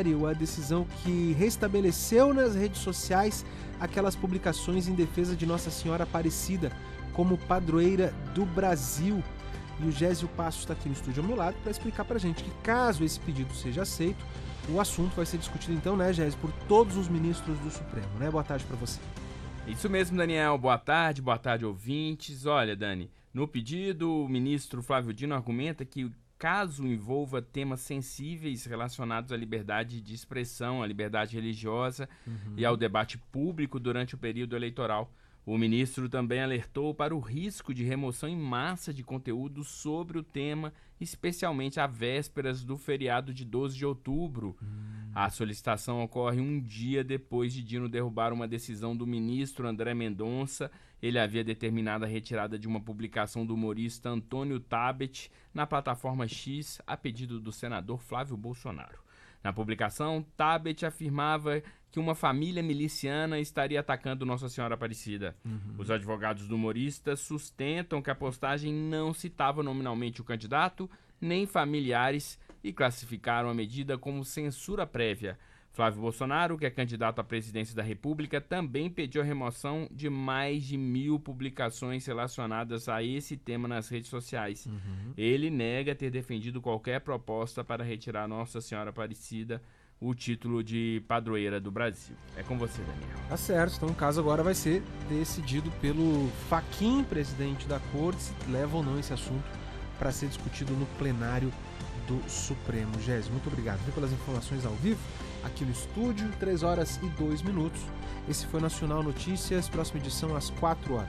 plenário a decisão que restabeleceu nas redes sociais aquelas publicações em defesa de Nossa Senhora Aparecida como padroeira do Brasil. E o Gésio Passos está aqui no estúdio ao meu lado para explicar para a gente que, caso esse pedido seja aceito, o assunto vai ser discutido então, né, Gésio, por todos os ministros do Supremo, né? Boa tarde para você. Isso mesmo, Daniel. Boa tarde, ouvintes. Olha, Dani, no pedido, o ministro Flávio Dino argumenta que, caso envolva temas sensíveis relacionados à liberdade de expressão, à liberdade religiosa e ao debate público durante o período eleitoral, o ministro também alertou para o risco de remoção em massa de conteúdo sobre o tema, especialmente à vésperas do feriado de 12 de outubro. A solicitação ocorre um dia depois de Dino derrubar uma decisão do ministro André Mendonça. Ele havia determinado a retirada de uma publicação do humorista Antônio Tabet na plataforma X a pedido do senador Flávio Bolsonaro. Na publicação, Tabet afirmava que uma família miliciana estaria atacando Nossa Senhora Aparecida. Os advogados do humorista sustentam que a postagem não citava nominalmente o candidato, nem familiares, e classificaram a medida como censura prévia. Flávio Bolsonaro, que é candidato à presidência da República, também pediu a remoção de mais de 1.000 publicações relacionadas a esse tema nas redes sociais. Ele nega ter defendido qualquer proposta para retirar Nossa Senhora Aparecida o título de padroeira do Brasil. É com você, Daniel. Tá certo, então o caso agora vai ser decidido pelo Fachin, presidente da Corte, se leva ou não esse assunto para ser discutido no plenário do Supremo. Gésio, muito obrigado pelas informações ao vivo aqui no estúdio, 3h02. Esse foi Nacional Notícias, próxima edição às 4h.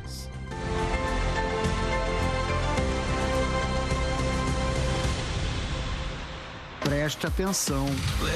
Preste atenção.